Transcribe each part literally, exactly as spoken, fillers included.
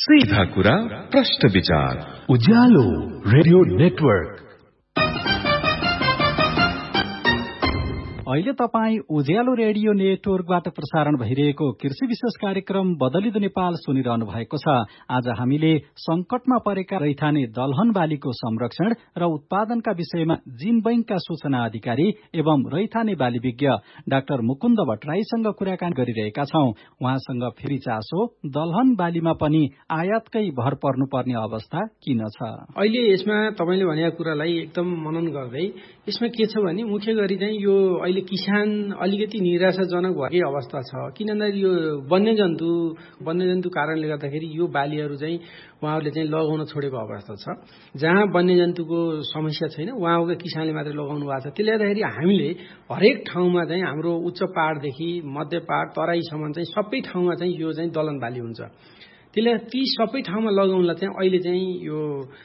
सीधा कुरा प्रश्न विचार उज्यालो रेडियो नेटवर्क। अहिले तपाई उज्यालो रेडियो नेटवर्कबाट प्रसारण भइरहेको कृषि विशेष कार्यक्रम बदलिदो नेपाल सुनिरहनु भएको छ। आज हामीले संकटमा परेका रैथाने दलहन बालीको संरक्षण र उत्पादनका विषयमा जीन बैंकका सूचना अधिकारी एवं रैथाने बाली विज्ञ डाक्टर मुकुन्द भट्टराईसँग कुराकानी गरिरहेका छौं। उहाँसँग फेरि चासो दलहन बालीमा पनि आयातकै भर पर्नुपर्ने अवस्था किन छ? अहिले यसमा तपाईले भनेको कुरालाई एकदम मनन गर्दै यसमा के छ भने मुख्य गरी चाहिँ यो अहिले किसान अलिकति निराशाजनक भएकै अवस्था छ। किनभने यो वन्यजन्तु वन्यजन्तु कारणले गर्दाखेरि यो बालीहरू चाहिँ उहाँहरूले चाहिँ लगाउन छोडेको अवस्था छ। जहाँ वन्यजन्तुको समस्या छैन उहाँको किसानले मात्रै लगाउनु भएको छ। त्यसले गर्दाखेरि हामीले हरेक ठाउँमा चाहिँ हाम्रो उच्च पहाडदेखि मध्य पहाड तराईसम्म चाहिँ सबै ठाउँमा चाहिँ यो चाहिँ दलहन बाली हुन्छ। त्यसले ती सबै ठाउँमा लगाउनलाई चाहिँ अहिले चाहिँ यो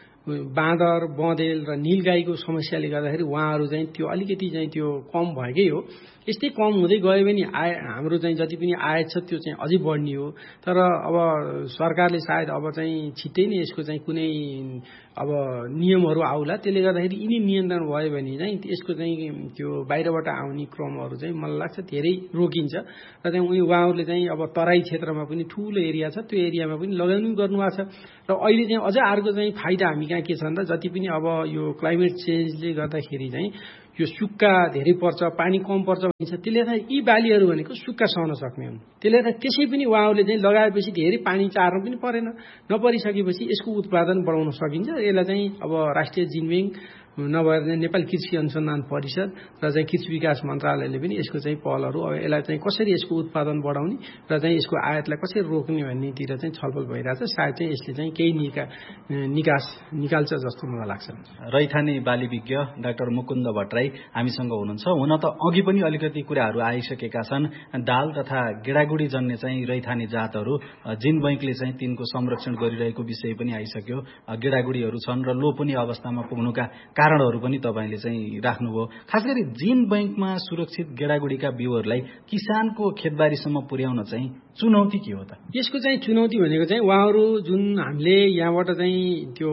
बाँदर बँदेल र नीलगाईको समस्याले गर्दाखेरि उहाँहरू चाहिँ त्यो अलिकति चाहिँ त्यो कम भएकै हो। यस्तै कम हुँदै गयो भने आय हाम्रो चाहिँ जति पनि आयात छ त्यो चाहिँ अझै बढ्ने हो। तर अब सरकारले सायद अब चाहिँ छिट्टै नै यसको चाहिँ कुनै अब नियमहरू आउला। त्यसले गर्दाखेरि यिनी नियन्त्रण भयो भने चाहिँ यसको चाहिँ त्यो बाहिरबाट आउने क्रमहरू चाहिँ मलाई लाग्छ धेरै रोकिन्छ। र चाहिँ उनी उहाँहरूले चाहिँ अब तराई क्षेत्रमा पनि ठुलो एरिया छ त्यो एरियामा पनि लगानी गर्नुभएको छ। र अहिले चाहिँ अझ अर्को चाहिँ फाइदा हामी कहाँ के छ भन्दा जति पनि अब यो क्लाइमेट चेन्जले गर्दाखेरि चाहिँ यो सुक्खा धेरै पर्छ पानी कम पर्छ भन्छ। त्यसले गर्दा यी बालीहरू भनेको सुक्खा सहन सक्ने हुन्। त्यसले गर्दा त्यसै पनि उहाँहरूले चाहिँ लगाएपछि धेरै पानी चार्नु पनि परेन। नपरिसकेपछि यसको उत्पादन बढाउन सकिन्छ। यसलाई चाहिँ अब राष्ट्रिय जीन बैंक नभएर नेपाल कृषि अनुसन्धान परिषद र चाहिँ कृषि विकास मन्त्रालयले पनि यसको चाहिँ पहलहरू अब यसलाई चाहिँ कसरी यसको उत्पादन बढाउने र चाहिँ यसको आयातलाई कसरी रोक्ने भन्नेतिर चाहिँ छलफल भइरहेछ। सायद चाहिँ यसले चाहिँ केही निका निकास निकाल्छ जस्तो मलाई लाग्छ। रैथाने बाली विज्ञ डाक्टर मुकुन्द भट्टराई हामीसँग हुनुहुन्छ। हुन त अघि पनि अलिकति कुराहरू आइसकेका छन्। दाल तथा गेडागुडी जन्ने चाहिँ रैथाने जातहरू जीन बैंकले चाहिँ तिनको संरक्षण गरिरहेको विषय पनि आइसक्यो। गेडागुडीहरू छन् र लोपनी अवस्थामा पुग्नुका कारणहरू पनि तपाईले चाहिँ राख्नुभयो। खास गरी जीन बैंकमा सुरक्षित गेडागुडीका बिउहरूलाई किसानको खेतबारीसम्म पुर्याउन चाहिँ चुनौती के हो त? यसको चाहिँ चुनौती भनेको चाहिँ उहाँहरू जुन हामीले यहाँबाट चाहिँ त्यो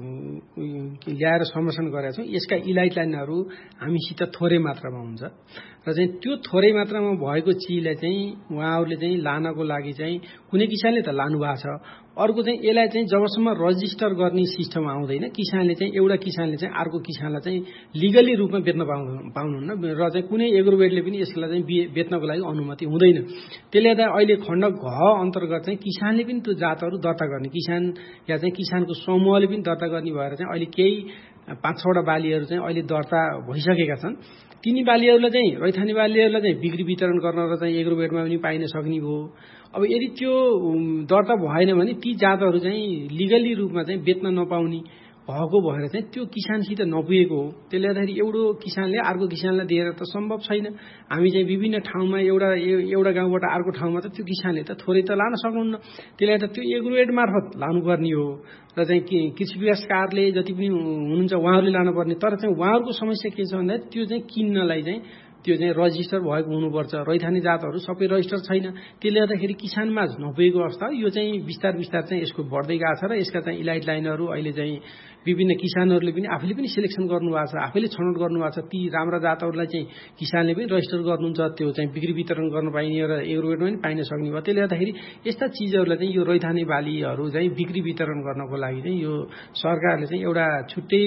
ल्याएर संरक्षण गरेका छौँ यसका इलाइट लाइनहरू हामीसित थोरै मात्रामा हुन्छ र चाहिँ त्यो थोरै मात्रामा भएको चिजलाई चाहिँ उहाँहरूले चाहिँ लानको लागि चाहिँ कुनै किसानले त लानु भएको छ। अर्को चाहिँ यसलाई चाहिँ जबसम्म रजिस्टर गर्ने सिस्टम आउँदैन किसानले चाहिँ एउटा किसानले चाहिँ अर्को किसानलाई चाहिँ लिगली रूपमा बेच्न पाउनु पाउनुहुन्न र चाहिँ कुनै एग्रोवेटले पनि यसलाई चाहिँ बेच्नको लागि अनुमति हुँदैन। त्यसले गर्दा अहिले खण्ड घ अन्तर्गत चाहिँ किसानले पनि त्यो जातहरू दर्ता गर्ने किसान या चाहिँ किसानको समूहले पनि दर्ता गर्ने भएर चाहिँ अहिले केही पाँच छवटा बालीहरू चाहिँ अहिले दर्ता भइसकेका छन्। तिनी बालीहरूलाई चाहिँ रैथाने बालीहरूलाई चाहिँ बिक्री वितरण गर्न र चाहिँ एग्रोवेटमा पनि पाइन सक्ने भयो। अब यदि त्यो दर्ता भएन भने ती जातहरू चाहिँ लिगली रूपमा चाहिँ बेच्न नपाउने भएको भएर चाहिँ त्यो किसानसित नपुगेको हो। त्यसले गर्दाखेरि एउटा किसानले अर्को किसानलाई दिएर त सम्भव छैन। हामी चाहिँ विभिन्न ठाउँमा एउटा एउटा गाउँबाट अर्को ठाउँमा त त्यो किसानले त थोरै त लान सक्नुहुन्न। त्यसले गर्दा त्यो एग्रोवेट मार्फत लानुपर्ने हो र चाहिँ कृषि विकास कार्यालय जति पनि हुनुहुन्छ उहाँहरूले लानुपर्ने। तर चाहिँ उहाँहरूको समस्या के छ भन्दा त्यो चाहिँ किन्नलाई चाहिँ त्यो चाहिँ रजिस्टर भएको हुनुपर्छ। रैथाने जातहरू सबै रजिस्टर छैन। त्यसले गर्दाखेरि किसानमा नपुगेको अवस्था यो चाहिँ बिस्तार बिस्तार चाहिँ यसको बढ्दै गएको छ र यसका चाहिँ इलाइट लाइनहरू अहिले चाहिँ विभिन्न किसानहरूले पनि आफूले पनि सिलेक्सन गर्नुभएको छ आफैले छनौट गर्नुभएको छ। ती राम्रा जातहरूलाई चाहिँ किसानले पनि रजिस्टर गर्नुहुन्छ त्यो चाहिँ बिक्री वितरण गर्न पाइने र एग्रोवेटमा पनि पाइन सक्ने भयो। त्यसले गर्दाखेरि यस्ता चिजहरूलाई चाहिँ यो रैथाने बालीहरू चाहिँ बिक्री वितरण गर्नको लागि चाहिँ यो सरकारले चाहिँ एउटा छुट्टै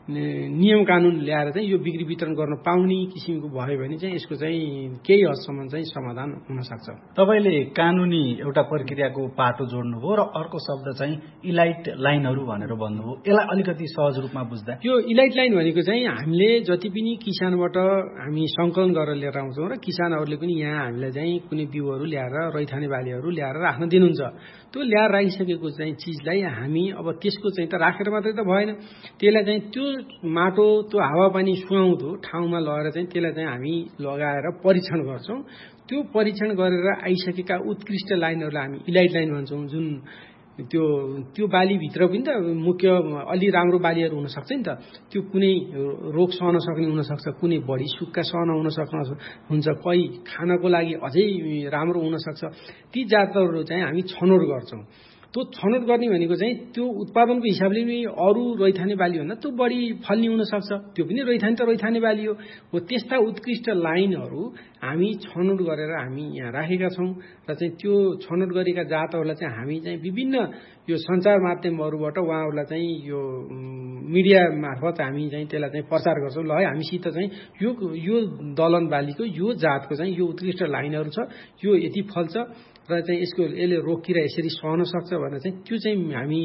नियम कानुन ल्याएर चाहिँ यो बिक्री वितरण गर्न पाउने किसिमको भयो भने चाहिँ यसको चाहिँ केही हदसम्म चाहिँ समाधान हुन सक्छ। तपाईले कानुनी एउटा प्रक्रियाको पाटो जोड्नुभयो र अर्को शब्द चाहिँ इलाइट लाइनहरू भनेर भन्नुभयो। यसलाई अलिकति सहज रूपमा बुझ्दा यो इलाइट लाइन भनेको चाहिँ हामीले जति पनि किसानबाट हामी संकलन गरेर लिएर आउँछौँ र किसानहरूले पनि यहाँ हामीलाई चाहिँ कुनै बिउहरू ल्याएर रैथाने बालीहरू ल्याएर राख्न दिनुहुन्छ। त्यो ल्याएर राखिसकेको चाहिँ चिजलाई हामी अब त्यसको चाहिँ त राखेर मात्रै त भएन। त्यसलाई चाहिँ त्यो माटो त्यो हावापानी सुहाउँदो ठाउँमा लगेर चाहिँ त्यसलाई चाहिँ हामी लगाएर परीक्षण गर्छौँ। त्यो परीक्षण गरेर आइसकेका उत्कृष्ट लाइनहरूलाई हामी इलाइट लाइन भन्छौँ। जुन त्यो त्यो बालीभित्र पनि त मुख्य अलि राम्रो बालीहरू हुन सक्छ नि त। त्यो कुनै रोग सहन सक्ने हुन सक्छ कुनै बढी सुक्खा सहन हुन सक्न हुन्छ कोही खानको लागि अझै राम्रो हुन सक्छ। ती जातहरू चाहिँ हामी छनौट गर्छौँ त्यो छनौट गर्ने भनेको चाहिँ त्यो उत्पादनको हिसाबले पनि अरू रैथाने बाली भन्दा त्यो बढी फल्ने हुन सक्छ। त्यो पनि रैथाने त रैथाने बाली हो। हो त्यस्ता उत्कृष्ट लाइनहरू हामी छनौट गरेर हामी यहाँ राखेका छौँ र चाहिँ त्यो छनौट गरेका जातहरूलाई चाहिँ हामी चाहिँ विभिन्न यो सञ्चार माध्यमहरूबाट उहाँहरूलाई चाहिँ यो मिडिया मार्फत हामी चाहिँ त्यसलाई चाहिँ प्रचार गर्छौँ। ल है हामीसित चाहिँ यो यो दलहन बालीको यो जातको चाहिँ यो उत्कृष्ट लाइनहरू छ, यो यति फल्छ र चाहिँ यसको यसले रोग किरा यसरी सहन सक्छ भनेर चाहिँ त्यो चाहिँ हामी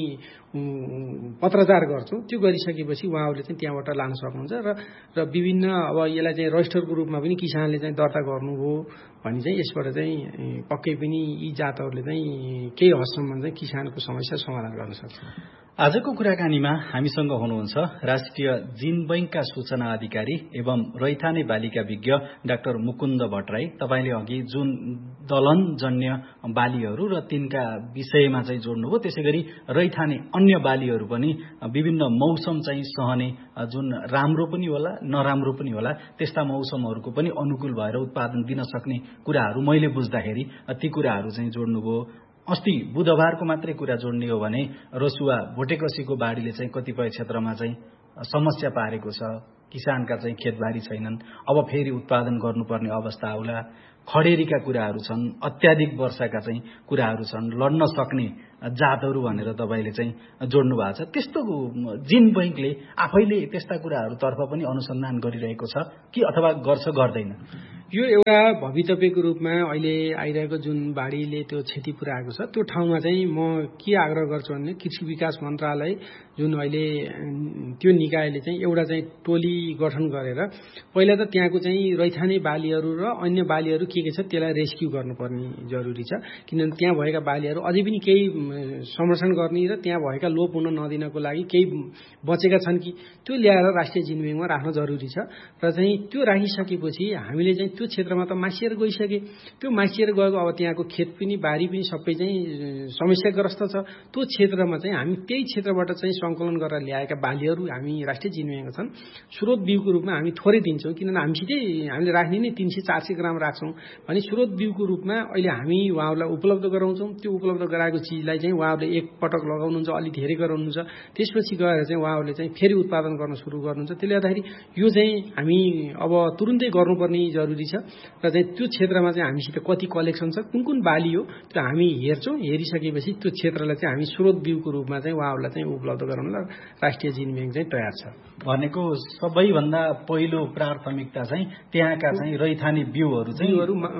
पत्रचार गर्छौँ। त्यो गरिसकेपछि उहाँहरूले चाहिँ त्यहाँबाट लान सक्नुहुन्छ र र विभिन्न अब यसलाई चाहिँ रजिस्टरको रूपमा पनि किसानले चाहिँ दर्ता गर्नुभयो भने चाहिँ यसबाट चाहिँ पक्कै पनि यी जातहरूले चाहिँ केही हदसम्म चाहिँ किसानको समस्या समाधान गर्न सक्छ। आजको कुराकानीमा हामीसँग हुनुहुन्छ राष्ट्रिय जीन बैंकका सूचना अधिकारी एवं रैथाने बालीका विज्ञ डाक्टर मुकुन्द भट्टराई। तपाईले अघि जुन दलहन जन्य बालीहरू र तिनका विषयमा चाहिँ जोड्नुभयो, त्यसैगरी रैथाने अन्य बालीहरू पनि विभिन्न मौसम चाहिँ सहने, जुन राम्रो पनि होला नराम्रो पनि होला त्यस्ता मौसमहरूको पनि अनुकूल भएर उत्पादन दिन सक्ने कुराहरू मैले बुझ्दाखेरि ती कुराहरू चाहिँ जोड्नुभयो। अस्ति बुधबारको मात्रै कुरा जोड्ने हो भने रसुवा भोटेकसीको बाढीले चाहिँ कतिपय क्षेत्रमा चाहिँ समस्या पारेको छ, किसानका चाहिँ खेतबारी छैनन्, अब फेरि उत्पादन गर्नुपर्ने अवस्था आउला, खडेरीका कुराहरू छन्, अत्याधिक वर्षाका चाहिँ कुराहरू छन्, लड्न सक्ने जातहरू भनेर तपाईले चाहिँ जोड्नु भएको छ। त्यस्तो जीन बैंकले आफैले त्यस्ता कुराहरूतर्फ पनि अनुसन्धान गरिरहेको छ कि अथवा गर्छ गर्दैन? यो एउटा भवितव्यको रूपमा अहिले आइरहेको जुन बाढीले त्यो क्षति पुर्याएको छ त्यो ठाउँमा चाहिँ म के आग्रह गर्छु भने कृषि विकास मन्त्रालय जुन अहिले त्यो निकायले चाहिँ एउटा चाहिँ टोली गठन गरेर पहिला त त्यहाँको चाहिँ रैथाने बालीहरू र अन्य बालीहरू के के छ त्यसलाई रेस्क्यु गर्नुपर्ने जरुरी छ। किनभने त्यहाँ भएका बालीहरू अझै पनि केही संरक्षण गर्ने र त्यहाँ भएका लोप हुन नदिनको लागि केही बचेका छन् कि त्यो ल्याएर राष्ट्रिय जीन बैंकमा राख्न जरुरी छ। र चाहिँ त्यो राखिसकेपछि हामीले चाहिँ त्यो क्षेत्रमा त मासिएर गइसके, त्यो मासिएर गएको अब त्यहाँको खेत पनि बारी पनि सबै चाहिँ समस्याग्रस्त छ। त्यो क्षेत्रमा चाहिँ हामी त्यही क्षेत्रबाट चाहिँ संकलन गरेर ल्याएका बालीहरू हामी राष्ट्रिय जीन बैंकमा छन्। स्रोत बिउको रूपमा हामी थोरै दिन्छौँ, किनभने हामीसितै हामीले राख्ने नै तीन सय चार सय ग्राम राख्छौँ भने स्रोत बिउको रूपमा अहिले हामी उहाँहरूलाई उपलब्ध गराउँछौँ। त्यो उपलब्ध गराएको चिजलाई चाहिँ उहाँहरूले एक पटक लगाउनुहुन्छ, अलि धेरै गराउनुहुन्छ, त्यसपछि गएर चाहिँ उहाँहरूले चाहिँ फेरि उत्पादन गर्न सुरु गर्नुहुन्छ। त्यसले गर्दाखेरि यो चाहिँ हामी अब तुरुन्तै गर्नुपर्ने जरुरी छ। र चाहिँ त्यो क्षेत्रमा चाहिँ हामीसित कति कलेक्सन छ, कुन कुन बाली हो त्यो हामी हेर्छौँ। हेरिसकेपछि त्यो क्षेत्रलाई चाहिँ हामी स्रोत बिउको रूपमा चाहिँ उहाँहरूलाई चाहिँ उपलब्ध गराउन राष्ट्रिय जीन बैंक चाहिँ तयार छ। भनेको सबैभन्दा पहिलो प्राथमिकता चाहिँ त्यहाँका चाहिँ रैथाने बिउहरू चाहिँ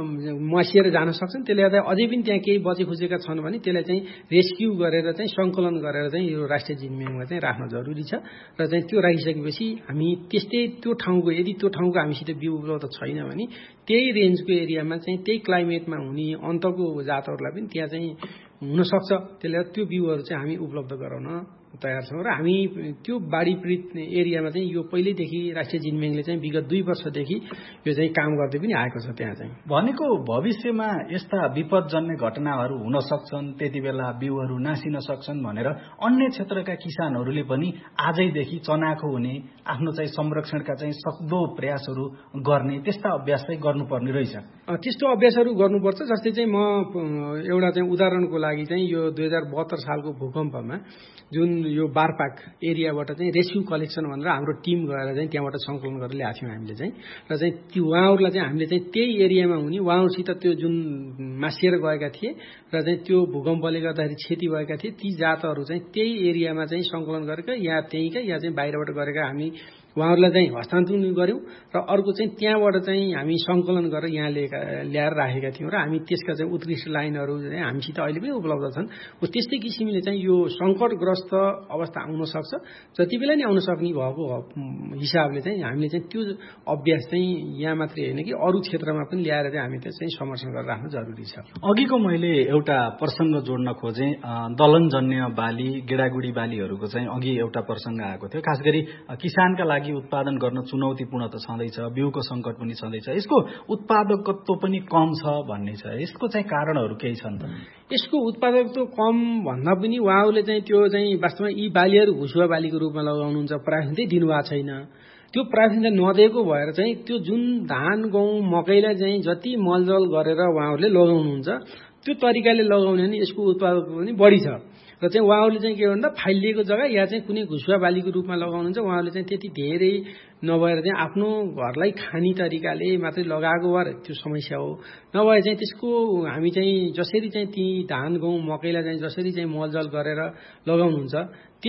मसिएर जान सक्छन्। त्यसले गर्दा अझै पनि त्यहाँ केही बचे खुचेका छन् भने त्यसलाई चाहिँ रेस्क्यु गरेर चाहिँ संकलन गरेर चाहिँ यो राष्ट्रिय जीन बैंकमा चाहिँ राख्न जरुरी छ। र चाहिँ त्यो राखिसकेपछि हामी त्यस्तै त्यो ठाउँको यदि त्यो ठाउँको हामीसित बिउ उपलब्ध छैन भने त्यही रेन्जको एरियामा चाहिँ त्यही क्लाइमेटमा हुने अन्तको जातहरूलाई पनि त्यहाँ चाहिँ हुनसक्छ। त्यसले गर्दा त्यो बिउहरू चाहिँ हामी उपलब्ध गराउन तयार छौँ। र हामी त्यो बाढी पीडित एरियामा चाहिँ यो पहिल्यैदेखि राष्ट्रिय जीन बैंकले चाहिँ विगत दुई वर्षदेखि यो चाहिँ काम गर्दै पनि आएको छ। त्यहाँ चाहिँ भनेको भविष्यमा यस्ता विपदजन्य घटनाहरू हुन सक्छन्, त्यति बेला बिउहरू नासिन सक्छन् भनेर अन्य क्षेत्रका किसानहरूले पनि आजैदेखि चनाखो हुने, आफ्नो चाहिँ संरक्षणका चाहिँ सक्दो प्रयासहरू गर्ने त्यस्ता अभ्यास चाहिँ गर्नुपर्ने रहेछ। त्यस्तो अभ्यासहरू गर्नुपर्छ। जस्तै चाहिँ म एउटा चाहिँ उदाहरणको लागि चाहिँ यो दुई हजार बहत्तर सालको भूकम्पमा जुन यो बारपाक एरियाबाट चाहिँ रेस्क्यु कलेक्सन भनेर हाम्रो टिम गएर चाहिँ त्यहाँबाट संकलन गरेर ल्याएको थियौँ हामीले चाहिँ। र चाहिँ त्यो उहाँहरूलाई चाहिँ हामीले चाहिँ त्यही एरियामा हुने उहाँहरूसित त्यो जुन मासिएर गएका थिए र चाहिँ त्यो भूकम्पले गर्दाखेरि क्षति भएका थिए ती जातहरू चाहिँ त्यही एरियामा चाहिँ संकलन गरेका या त्यहीँका या चाहिँ बाहिरबाट गरेका हामी उहाँहरूलाई चाहिँ हस्तान्तरण गर्यौँ। र अर्को चाहिँ त्यहाँबाट चाहिँ हामी संकलन गरेर यहाँ लिएका ल्याएर राखेका थियौँ र हामी त्यसका चाहिँ उत्कृष्ट लाइनहरू चाहिँ हामीसित अहिले पनि उपलब्ध छन्। हो त्यस्तै किसिमले चाहिँ यो सङ्कटग्रस्त अवस्था आउन सक्छ, जति बेला नै आउन सक्ने भएको हिसाबले चाहिँ हामीले चाहिँ त्यो अभ्यास चाहिँ यहाँ मात्रै होइन कि अरू क्षेत्रमा पनि ल्याएर चाहिँ हामी चाहिँ संरक्षण गरेर राख्नु जरुरी छ। अघिको मैले एउटा प्रसङ्ग जोड्न खोजेँ, दलहनजन्य बाली, गेडागुडी बालीहरूको चाहिँ अघि एउटा प्रसङ्ग आएको थियो। खास गरी किसानका लागि उत्पादन गर्न चुनौतीपूर्ण त छँदैछ, बिउको संकट पनि छँदैछ, यसको उत्पादकत्व पनि कम छ भन्ने छ। यसको चाहिँ कारणहरू केही छन् त? यसको उत्पादकत्व कम भन्दा पनि उहाँहरूले चाहिँ त्यो चाहिँ वास्तवमा यी बालीहरू भुसुवा बालीको रूपमा लगाउनुहुन्छ, प्राथमिकता दिनुभएको छैन। त्यो प्राथमिकता नदिएको भएर चाहिँ त्यो जुन धान गहुँ मकैलाई चाहिँ जति मलजल गरेर उहाँहरूले लगाउनुहुन्छ त्यो तरिकाले लगाउने भने यसको उत्पादकता पनि बढी छ र चाहिँ उहाँहरूले चाहिँ के भन्दा फाइलिएको जग्गा या चाहिँ कुनै घुसुवा बालीको रूपमा लगाउनुहुन्छ उहाँहरूले चाहिँ त्यति धेरै नभएर चाहिँ आफ्नो घरलाई खाने तरिकाले मात्रै लगाएको भएर त्यो समस्या हो। नभए चाहिँ त्यसको हामी चाहिँ जसरी चाहिँ ती धान गहुँ मकैलाई चाहिँ जसरी चाहिँ मलजल गरेर लगाउनुहुन्छ